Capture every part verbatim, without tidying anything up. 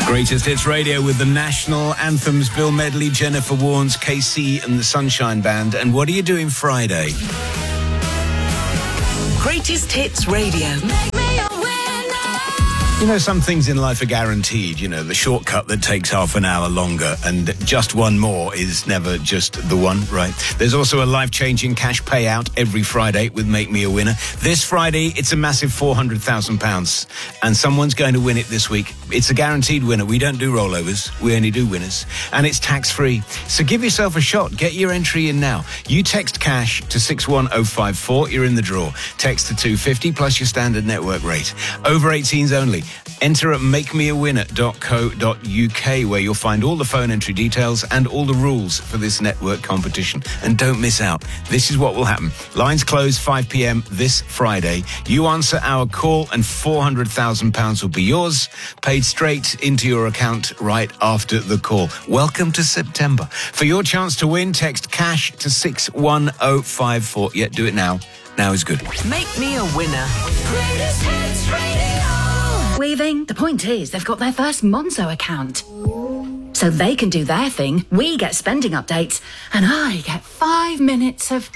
Greatest Hits Radio with the national anthems, Bill Medley, Jennifer Warnes, K C and the Sunshine Band. And what are you doing Friday? Greatest Hits Radio. Make me a winner. You know, some things in life are guaranteed. You know, the shortcut that takes half an hour longer, and just one more is never just the one, right? There's also a life-changing cash payout every Friday with Make Me a Winner. This Friday, it's a massive four hundred thousand pounds, and someone's going to win it this week. It's a guaranteed winner. We don't do rollovers. We only do winners. And it's tax-free. So give yourself a shot. Get your entry in now. You text cash to six one oh five four. You're in the draw. Text to two fifty plus your standard network rate. Over eighteens only. Enter at make me a winner dot co dot uk, where you'll find all the phone entry details and all the rules for this network competition. And don't miss out. This is what will happen. Lines close five p.m. this Friday. You answer our call and four hundred thousand pounds will be yours, paid straight into your account right after the call. Welcome to September. For your chance to win, text cash to six one oh five four. Yeah, do it now. Now is good. Make me a winner. Greatest Hits Radio. Weaving. The point is, they've got their first Monzo account. So they can do their thing, we get spending updates, and I get five minutes of...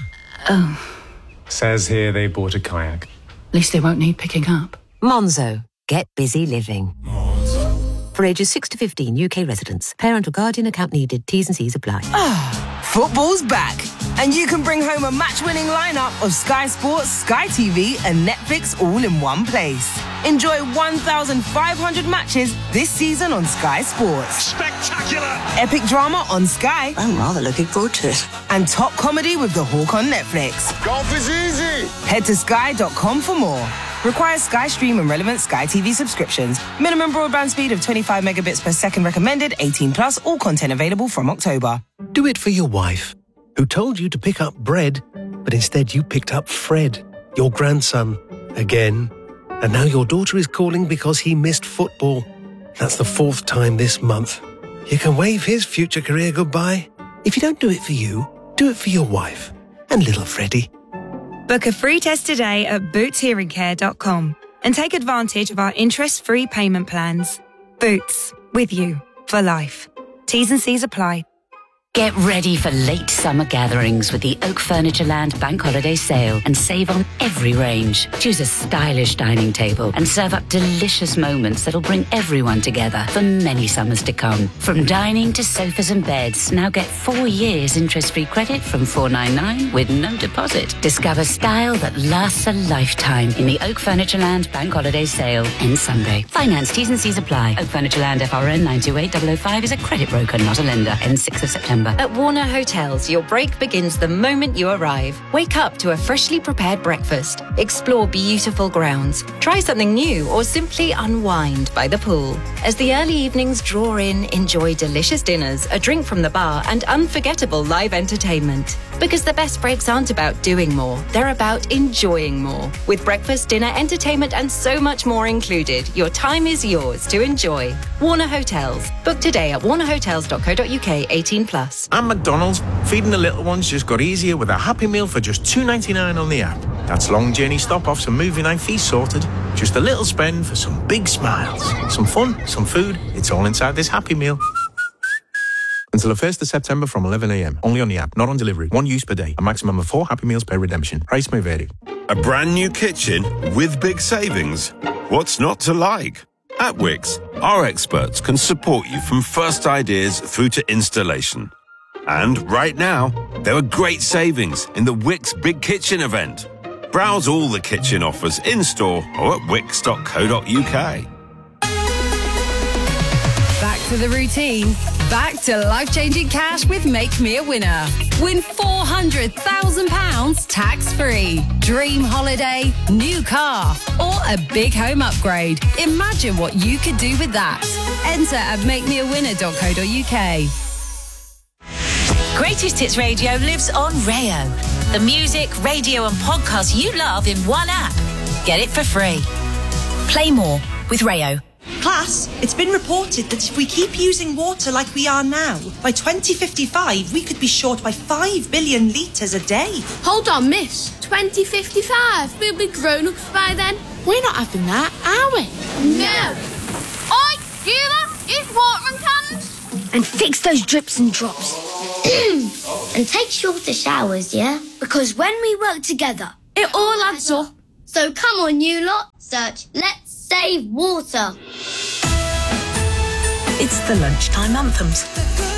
Oh. Says here they bought a kayak. At least they won't need picking up. Monzo. Get busy living. Monzo. For ages six to fifteen, U K residents. Parent or guardian account needed. T's and C's apply. Ah, football's back. And you can bring home a match-winning lineup of Sky Sports, Sky T V and Netflix all in one place. Enjoy one thousand five hundred matches this season on Sky Sports. Spectacular! Epic drama on Sky. I'm rather looking forward to it. And top comedy with The Hawk on Netflix. Golf is easy! Head to sky dot com for more. Requires Sky Stream and relevant Sky T V subscriptions. Minimum broadband speed of twenty-five megabits per second recommended. eighteen plus. All content available from October. Do it for your wife, who told you to pick up bread, but instead you picked up Fred, your grandson, again. And now your daughter is calling because he missed football. That's the fourth time this month. You can wave his future career goodbye. If you don't do it for you, do it for your wife and little Freddie. Book a free test today at boots hearing care dot com and take advantage of our interest-free payment plans. Boots, with you for life. T's and C's apply. Get ready for late summer gatherings with the Oak Furniture Land Bank Holiday Sale and save on every range. Choose a stylish dining table and serve up delicious moments that'll bring everyone together for many summers to come. From dining to sofas and beds, now get four years interest-free credit from four ninety-nine with no deposit. Discover style that lasts a lifetime in the Oak Furniture Land Bank Holiday Sale ends Sunday. Finance T's and C's apply. Oak Furniture Land F R N nine two eight double oh five is a credit broker, not a lender. Ends sixth of September. At Warner Hotels, your break begins the moment you arrive. Wake up to a freshly prepared breakfast. Explore beautiful grounds. Try something new or simply unwind by the pool. As the early evenings draw in, enjoy delicious dinners, a drink from the bar, and unforgettable live entertainment. Because the best breaks aren't about doing more, they're about enjoying more. With breakfast, dinner, entertainment, and so much more included, your time is yours to enjoy. Warner Hotels. Book today at warner hotels dot co dot uk, eighteen plus. And McDonald's, feeding the little ones just got easier with a Happy Meal for just two ninety-nine on the app. That's long journey stop-offs and movie night fees sorted. Just a little spend for some big smiles. Some fun, some food, it's all inside this Happy Meal. Until the first of September from eleven a.m. Only on the app, not on delivery. One use per day. A maximum of four Happy Meals per redemption. Price may vary. A brand new kitchen with big savings. What's not to like? At Wix, our experts can support you from first ideas through to installation. And right now, there are great savings in the Wix Big Kitchen event. Browse all the kitchen offers in-store or at wix dot co dot uk. Back to the routine. Back to life-changing cash with Make Me a Winner. Win four hundred thousand pounds tax-free. Dream holiday, new car, or a big home upgrade. Imagine what you could do with that. Enter at make me a winner dot co dot uk. Greatest Hits Radio lives on Rayo. The music, radio and podcasts you love in one app. Get it for free. Play more with Rayo. Class, it's been reported that if we keep using water like we are now, by twenty fifty-five we could be short by five billion litres a day. Hold on, miss. twenty fifty-five? We'll be grown-ups by then. We're not having that, are we? No. Oi, you lot! Use watering cans. And fix those drips and drops. And take shorter showers, yeah? Because when we work together, it all adds up. So come on, you lot. Search Let's Save Water. It's the lunchtime anthems.